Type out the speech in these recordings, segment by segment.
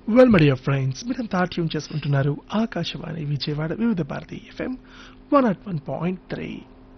Well my dear friends, మీరంతా tune చేసుకుంటున్నారు ఆకాశవాణి విజయవాడ వివిధ భారతి ఎఫ్ఎం 101.3.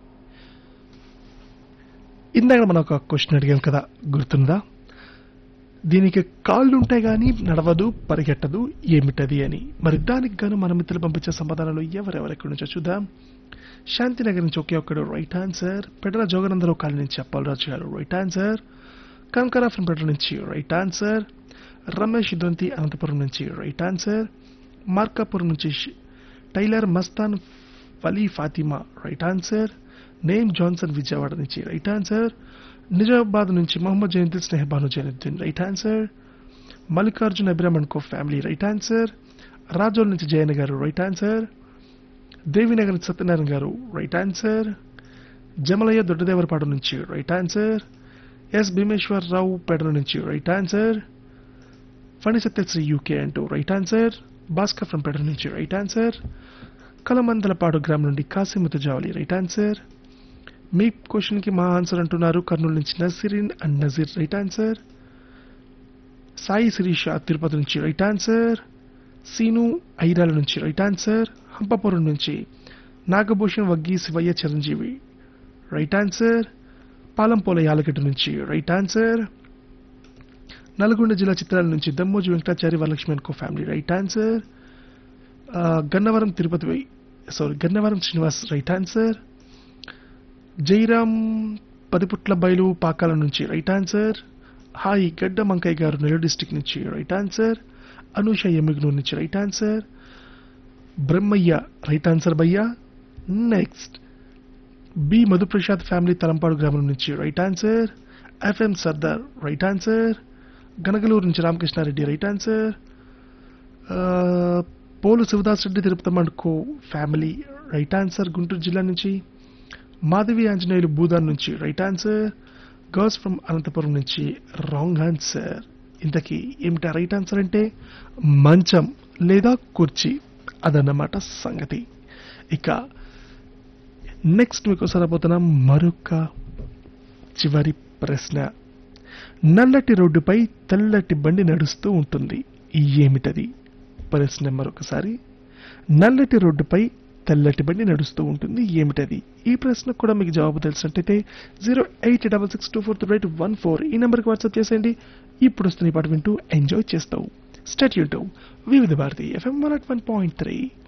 ఇందాక మనం ఒక క్వశ్చన్ అడిగాం కదా, గుర్తుందా? దీనికి కాళ్ళు ఉంటాయి కానీ నడవదు, పరిగెట్టదు, ఏమిటది అని. మరి దానికి గాను మన మిత్రులు పంపించే సమాధానాలు ఎవరెవరెక్కడి నుంచో చూద్దాం. శాంతినగర్ నుంచి ఒకే ఒక్కడు రైట్ ఆన్సర్. పెడల జోగనందరావు కాలనీ నుంచి అప్పలరాజు గారు రైట్ ఆన్సర్. కంకరా ఫ్రమ్ పెడల నుంచి రైట్ ఆన్సర్. రమేష్ దొంతి అనంతపురం నుంచి రైట్ ఆన్సర్. మార్కాపురం నుంచి tailor Mastan Vali Fatima right answer. Name Johnson Vijayawada నుంచి రైట్ ఆన్సర్. నిజామాబాద్ నుంచి మొహమ్మద్ జైనుద్దీన్ స్నేహబాను జైనుద్దీన్ రైట్ ఆన్సర్. మల్లికార్జున్ అభిరామన్ కో ఫ్యామిలీ రైట్ ఆన్సర్. రాజోల్ నుంచి జయన్ గారు రైట్ ఆన్సర్. దేవినగర్ నుంచి సత్యనారాయణ గారు రైట్ ఆన్సర్. జమలయ్య దొడ్డదేవరపాడు నుంచి రైట్ ఆన్సర్. ఎస్ భీమేశ్వరరావు పెడల నుంచి right answer. Phani Satyasri UK అంటూ రైట్ ఆన్సర్. భాస్కర్ ఫ్రం పెడల నుంచి రైట్ ఆన్సర్. కలమందలపాడు గ్రామం నుండి కాసిముతు జావలి రైట్ ఆన్సర్. మీ క్వశ్చన్ కి మా ఆన్సర్ అంటున్నారు కర్నూలు నుంచి Nasreen and Nazir right answer. Sai Sirisha Tirupati నుంచి రైట్ ఆన్సర్. సీను ఐరాల నుంచి రైట్ ఆన్సర్. హంపపురం నుంచి నాగభూషణ్ వగ్గి శివయ్య చిరంజీవి రైట్ ఆన్సర్. పాలంపోల యాలగడ్డ నుంచి రైట్ ఆన్సర్. నల్గొండ జిల్లా చిత్రాల నుంచి దమ్మోజు వెంకటాచారి వరలక్ష్మి కో family right answer. Gannavaram Srinivas right answer. Jairam పదిపుట్ల బయలు పాకాల నుంచి రైట్ ఆన్సర్. హాయ్ గడ్డ మంకయ్య గారు నెల్లూరు డిస్టిక్ నుంచి రైట్ ఆన్సర్. అనూష ఎమ్మిగ్నూర్ నుంచి right answer. Brahmaiah right answer భయ్య. Next B Madhu Prasad family Talampadu గ్రామం నుంచి right answer. FM Sardar right answer. Ganagaluru నుంచి Ramakrishna Reddy right answer. Pole Shivadas Reddy Tirupati మండకో family right answer Guntur జిల్లా నుంచి. మాధవి ఆంజనేయులు భూదాన్ నుంచి right answer. Girls from Anantapuram నుంచి రాంగ్ ఆన్సర్. ఇంతకీ ఏమిటా రైట్ ఆన్సర్ అంటే మంచం లేదా కుర్చీ, అదన్నమాట సంగతి. ఇక నెక్స్ట్ మీకోసం రాబోతున్న మరొక చివరి ప్రశ్న. నల్లటి రోడ్డుపై తెల్లటి బండి నడుస్తూ ఉంటుంది, ఏమిటది? ప్రశ్న మరొకసారి. నల్లటి రోడ్డుపై తెల్లటి బండి నడుస్తూ ఉంటుంది, ఏమిటది? ఈ ప్రశ్న కూడా మీకు జవాబు తెలిసినట్టయితే 086624314 ఈ నెంబర్కి వాట్సాప్ చేసేయండి. ఇప్పుడు వస్తున్న ఈ పాట వింటూ ఎంజాయ్ చేస్తావు. స్టేట్ యూన్ టు వివిధ భారతి FM 101.3.